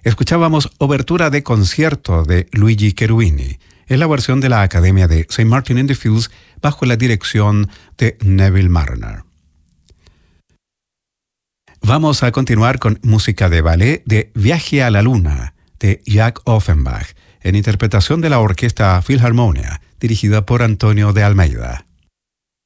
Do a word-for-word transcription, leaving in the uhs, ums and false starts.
Escuchábamos Obertura de concierto de Luigi Cherubini, en la versión de la Academia de Saint Martin in the Fields bajo la dirección de Neville Marriner. Vamos a continuar con música de ballet de Viaje a la Luna, de Jack Offenbach, en interpretación de la Orquesta Philharmonia, dirigida por Antonio de Almeida.